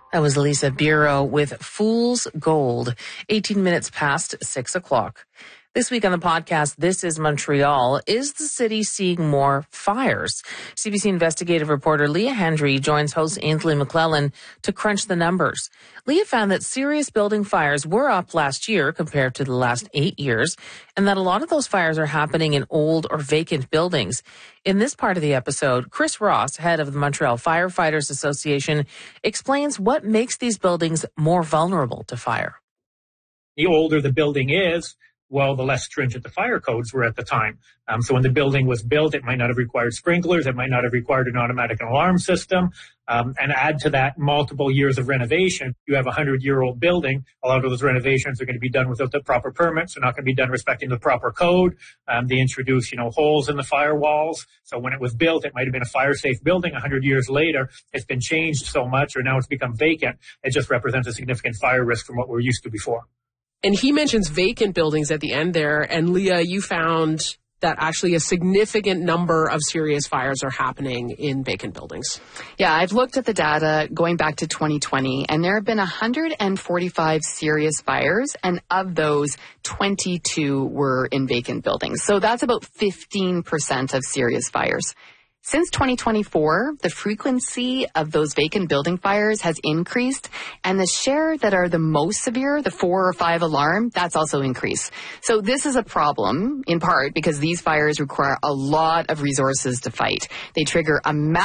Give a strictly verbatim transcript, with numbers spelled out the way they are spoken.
That was Lisa Bureau with Fool's Gold, eighteen minutes past six o'clock. This week on the podcast, This is Montreal. Is the city seeing more fires? C B C investigative reporter Leah Hendry joins host Ainsley McClellan to crunch the numbers. Leah found that serious building fires were up last year compared to the last eight years, and that a lot of those fires are happening in old or vacant buildings. In this part of the episode, Chris Ross, head of the Montreal Firefighters Association, explains what makes these buildings more vulnerable to fire. The older the building is, well, the less stringent the fire codes were at the time. Um, so when the building was built, it might not have required sprinklers. It might not have required an automatic alarm system. Um, and add to that multiple years of renovation. You have a hundred-year-old building. A lot of those renovations are going to be done without the proper permits. They're not going to be done respecting the proper code. Um, they introduce, you know, holes in the firewalls. So when it was built, it might have been a fire-safe building. A hundred years later, it's been changed so much, or now it's become vacant. It just represents a significant fire risk from what we're used to before. And he mentions vacant buildings at the end there. And Leah, you found that actually a significant number of serious fires are happening in vacant buildings. Yeah, I've looked at the data going back to twenty twenty, and there have been one hundred forty-five serious fires, and of those, twenty-two were in vacant buildings. So that's about fifteen percent of serious fires. Since twenty twenty-four, the frequency of those vacant building fires has increased, and the share that are the most severe, the four or five alarm, that's also increased. So this is a problem, in part, because these fires require a lot of resources to fight. They trigger a massive